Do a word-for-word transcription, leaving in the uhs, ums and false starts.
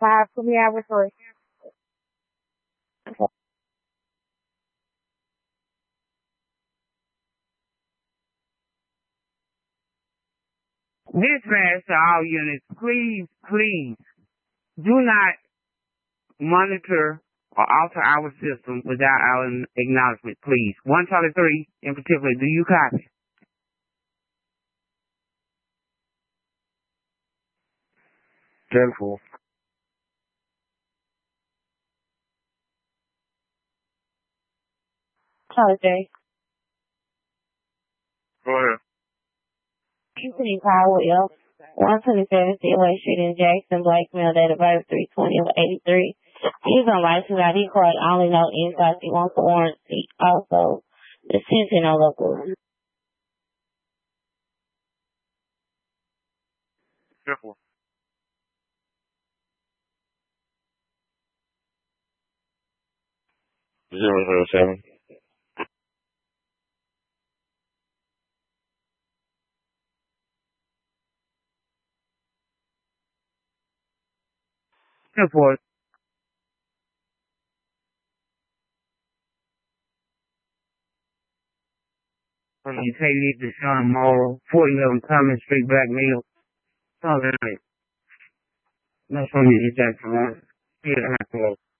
Five, put me out with three. Dispatch to all units, please, please do not monitor or alter our system without our acknowledgement, please. One Charlie three in particular, do you copy? Careful. Charlie J. Go ahead. Anthony Powell, one twenty-seven Seaway Street in Jackson, Black male, date of birth three twenty of eighty-three. He's on license I D card, only no insights. He wants a warranty. Also, the detention on local. Careful. Zero zero seven. Report. You say you need to Sean Morrow, forty eleven Common Street, Black Mill. Oh, that's right. That's from you, Jackson. Yeah,